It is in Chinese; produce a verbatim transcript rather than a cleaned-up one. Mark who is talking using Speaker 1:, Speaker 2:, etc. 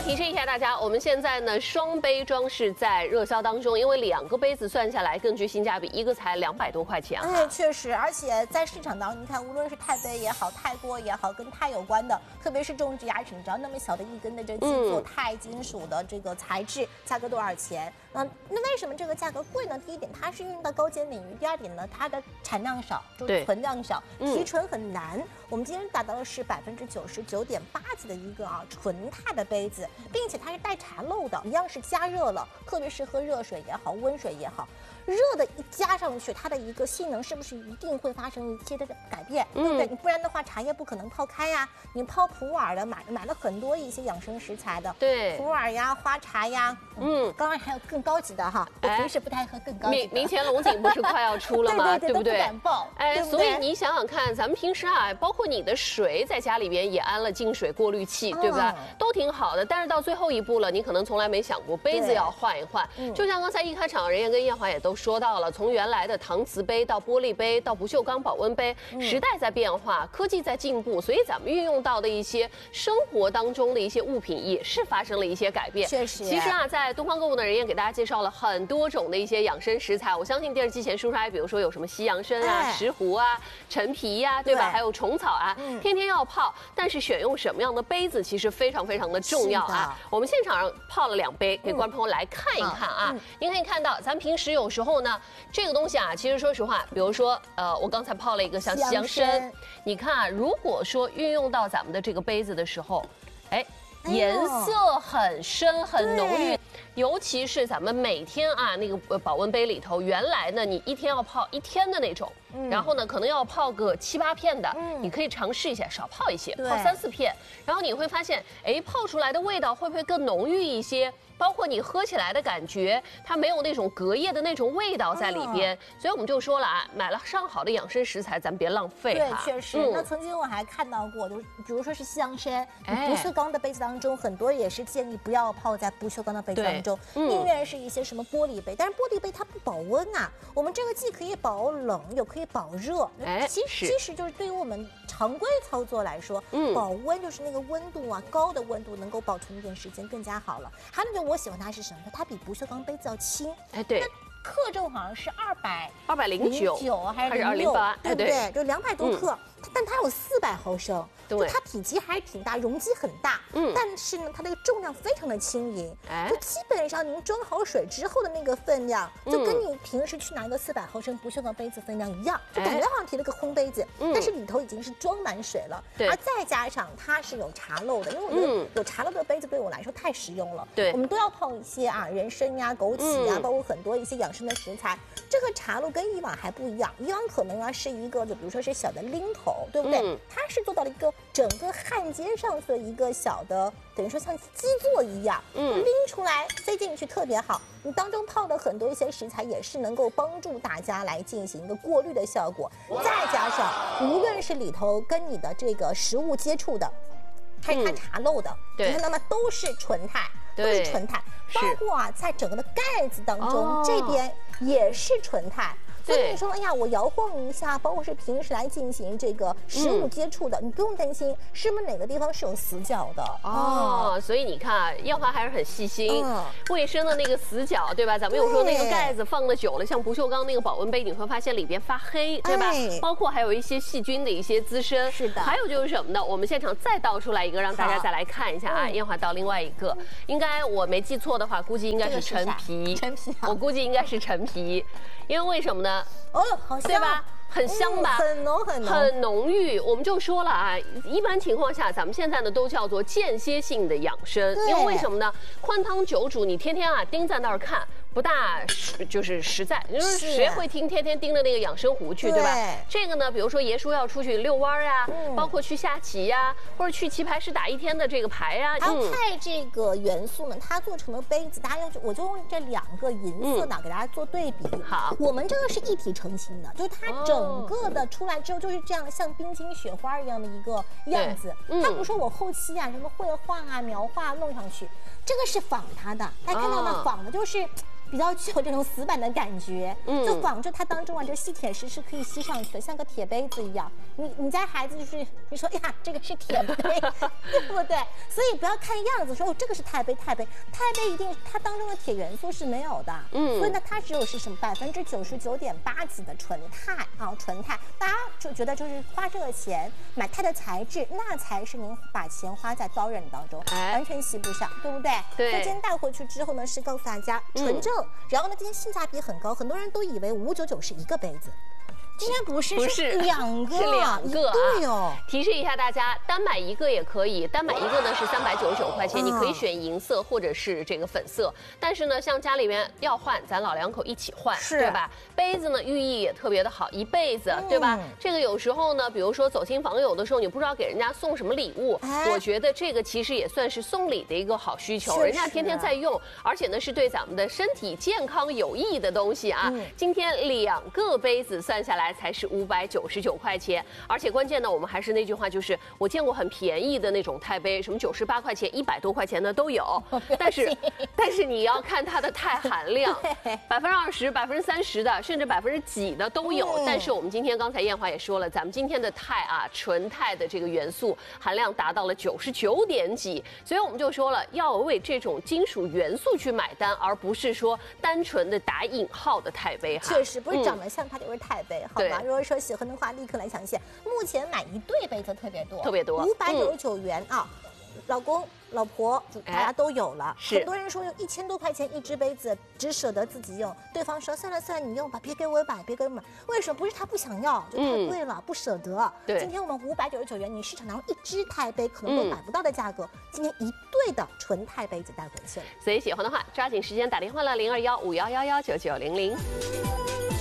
Speaker 1: 提示一下大家，我们现在呢双杯装饰在热销当中，因为两个杯子算下来更具性价比，一个才两百多块钱、啊。
Speaker 2: 哎，确实，而且在市场当中，你看，无论是钛杯也好，钛锅也好，跟钛有关的，特别是种植牙齿，你知道那么小的一根的这个金属钛金属的这个材质，价格多少钱？那那为什么这个价格贵呢？第一点，它是运用到高尖领域；第二点呢，它的产量少，就是存量少，提纯很难。我们今天打到的是百分之九十九点八几的一个啊纯钛的杯子，并且它是带茶漏的，一样是加热了，特别是喝热水也好，温水也好，热的一加上去，它的一个性能是不是一定会发生一些的改变，嗯、对不对？你不然的话，茶叶不可能泡开呀。你泡普洱的，买买了很多一些养生食材的，
Speaker 1: 对，
Speaker 2: 普洱呀、花茶呀，嗯，当然还有更高级的哈。我平时不太喝更高级的。
Speaker 1: 明明前龙井不是快要出了吗？
Speaker 2: 对对对，
Speaker 1: 对不对？
Speaker 2: 都不敢报。
Speaker 1: 哎，所以你想想看，咱们平时啊，包括你的水在家里边也安了净水过滤器，对不对？都挺好的。但是到最后一步了，你可能从来没想过杯子要换一换。就像刚才一开场，人家跟燕华也都说到了，从原来的搪瓷杯到玻璃杯到不锈钢保温杯，时代在变化，科技在进步，所以咱们运用到的一些生活当中的一些物品也是发生了一些改变。
Speaker 2: 确实，
Speaker 1: 其实啊，在东方购物的人也给大家介绍了很多种的一些养生食材。我相信电视机前叔叔阿姨，比如说有什么西洋参啊、石斛啊、陈皮呀、啊，对吧？还有虫草啊，嗯、天天要泡，但是选用什么样的杯子其实非常非常的重要啊。我们现场上泡了两杯，给观众朋友来看一看啊。嗯、您可以看到，咱平时有时候呢，这个东西啊，其实说实话，比如说呃，我刚才泡了一个像西洋参，你看啊，如果说运用到咱们的这个杯子的时候，哎。颜色很深很浓郁，尤其是咱们每天啊那个保温杯里头，原来呢你一天要泡一天的那种，嗯、然后呢可能要泡个七八片的，嗯、你可以尝试一下，少泡一些，泡三四片，然后你会发现，哎，泡出来的味道会不会更浓郁一些？包括你喝起来的感觉，它没有那种隔夜的那种味道在里边，嗯、所以我们就说了啊，买了上好的养生食材，咱别浪费。
Speaker 2: 对，确实。嗯、那曾经我还看到过，就是比如说是西洋参，哎、不锈钢的杯子当中，很多也是建议不要泡在不锈钢的杯子当中，嗯、宁愿是一些什么玻璃杯，但是玻璃杯它不保温啊。我们这个既可以保冷，又可以保热。哎，其实其实就是对于我们常规操作来说，嗯、保温就是那个温度啊，高的温度能够保存一点时间更加好了。还有一种我喜欢它是什么？它比不锈钢杯子要轻。哎，
Speaker 1: 对。
Speaker 2: 克重好像是二百
Speaker 1: 二百零九
Speaker 2: 九还是
Speaker 1: 二零八，
Speaker 2: 对不对？就两百多克，嗯、但它有四百毫升，
Speaker 1: 对，
Speaker 2: 就它体积还是挺大，容积很大，嗯，但是呢，它那个重量非常的轻盈，哎，就基本上您装好水之后的那个分量，就跟你平时去拿一个四百毫升不锈钢杯子分量一样，就感觉好像提了个空杯子，嗯、但是里头已经是装满水了，对，而再加上它是有茶漏的，因为我觉得有茶漏的杯子对我来说太实用了，对，我们都要泡一些啊人参呀、枸杞呀，包括很多一些养生的食材。这个茶炉跟以往还不一样，以往可能啊是一个，就比如说是小的拎头，对不对？嗯、它是做到了一个整个焊接上去的一个小的，等于说像基座一样，嗯，拎出来塞进去特别好。你当中泡的很多一些食材也是能够帮助大家来进行一个过滤的效果，再加上无论是里头跟你的这个食物接触的，还是它茶漏的，对、嗯，那么都是纯钛。都是纯钛，包括啊，在整个的盖子当中，哦、这边也是纯钛。所以你说，哎呀，我摇晃一下，包括是平时来进行这个食物接触的，嗯、你不用担心是不是哪个地方是有死角的
Speaker 1: 哦。哦，所以你看啊，燕华还是很细心，嗯、卫生的那个死角，对吧？咱们有时候那个盖子放的久了，像不锈钢那个保温杯，你会发现里边发黑，对吧？哎、包括还有一些细菌的一些滋生。
Speaker 2: 是的。
Speaker 1: 还有就是什么呢？我们现场再倒出来一个，让大家再来看一下啊。嗯、燕华倒另外一个，应该我没记错的话，估计应该是陈皮。
Speaker 2: 陈皮、啊。
Speaker 1: 我估计应该是陈皮，因为为什么呢？
Speaker 2: 哦，好香，
Speaker 1: 对吧？很香吧？
Speaker 2: 嗯、很浓很浓，
Speaker 1: 很浓郁。我们就说了啊，一般情况下，咱们现在呢都叫做间歇性的养生，因为为什么呢？宽汤久煮，你天天啊盯在那儿看，不大就是实在。就是谁会听天天盯着那个养生壶去， 对, 对吧？这个呢，比如说爷叔要出去遛弯呀，嗯、包括去下棋呀，或者去棋牌室打一天的这个牌呀。
Speaker 2: 还有钛这个元素呢，它做成的杯子，大家用我就用这两个银色的、嗯、给大家做对比。
Speaker 1: 好，
Speaker 2: 我们这个是一体成型的，就是它整。整个的出来之后就是这样，像冰晶雪花一样的一个样子。嗯、它不是说我后期啊什么绘画啊、描画弄上去，这个是仿它的。大家看到的仿的就是比较具有这种死板的感觉，嗯，就仿着它当中啊，这吸铁石是可以吸上去的，像个铁杯子一样。你你家孩子就是你说呀，这个是铁杯，对不对？所以不要看样子说哦，这个是钛杯，钛杯，钛杯一定它当中的铁元素是没有的，嗯，所以呢，它只有是什么百分之九十九点八几的纯钛啊，纯钛，大家就觉得就是花这个钱买钛的材质，那才是您把钱花在刀刃当中，哎、完全吸不上，对不对？
Speaker 1: 对。
Speaker 2: 所以今天带回去之后呢，是告诉大家纯正，嗯、然后呢，今天性价比很高，很多人都以为五九九是一个杯子。今天不是，
Speaker 1: 不是
Speaker 2: 两个，
Speaker 1: 是两个啊！
Speaker 2: 对哦。
Speaker 1: 提示一下大家，单买一个也可以，单买一个呢是三百九十九块钱，你可以选银色或者是这个粉色。但是呢，像家里面要换，咱老两口一起换，对吧？杯子呢寓意也特别的好，一辈子，对吧？这个有时候呢，比如说走亲访友的时候，你不知道给人家送什么礼物，我觉得这个其实也算是送礼的一个好需求，人家天天在用，而且呢是对咱们的身体健康有益的东西啊。今天两个杯子算下来才是五百九十九块钱，而且关键呢，我们还是那句话，就是我见过很便宜的那种钛杯，什么九十八块钱、一百多块钱的都有，但是但是你要看它的钛含量，百分之二十、百分之三十的，甚至百分之几的都有。但是我们今天刚才燕华也说了，咱们今天的钛啊，纯钛的这个元素含量达到了九十九点几，所以我们就说了，要为这种金属元素去买单，而不是说单纯的打引号的钛杯哈。
Speaker 2: 确实不是长得像它就是钛杯，好吧？如果说喜欢的话，立刻来抢线。目前买一对杯子特别多，
Speaker 1: 特别多，
Speaker 2: 五百九十九元啊。老公、老婆，大家都有了。
Speaker 1: 是
Speaker 2: 很多人说用一千多块钱一只杯子，只舍得自己用，对方说算了算了，你用吧，别给我买，别给我买。为什么？不是他不想要，就太贵了，嗯、不舍得。
Speaker 1: 对，
Speaker 2: 今天我们五百九十九元，你市场当中一只钛杯可能都买不到的价格，嗯、今天一对的纯钛杯子带回去了。
Speaker 1: 所以喜欢的话，抓紧时间打电话了零二幺五幺幺幺九九零零。